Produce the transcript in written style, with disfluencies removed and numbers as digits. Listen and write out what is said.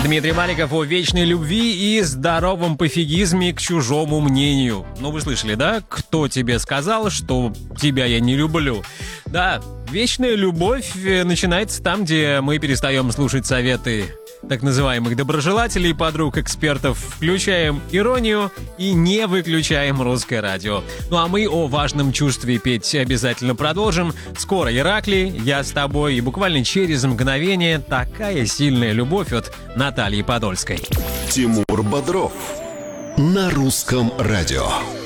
Дмитрий Маликов о вечной любви и здоровом пофигизме к чужому мнению. Ну, вы слышали, да? Кто тебе сказал, что тебя я не люблю? Да, вечная любовь начинается там, где мы перестаем слушать советы так называемых доброжелателей, подруг, экспертов, включаем иронию и не выключаем русское радио. Ну а мы о важном чувстве петь обязательно продолжим. Скоро Иракли, я с тобой, и буквально через мгновение такая сильная любовь от Натальи Подольской. Тимур Бодров на русском радио.